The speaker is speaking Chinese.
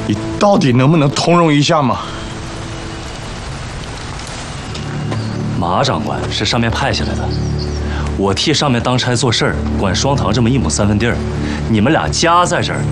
你到底能不能通融一下嘛？ 马长官是上面派下来的，我替上面当差做事儿，管双塘这么1亩3分地儿，你们俩家在这儿，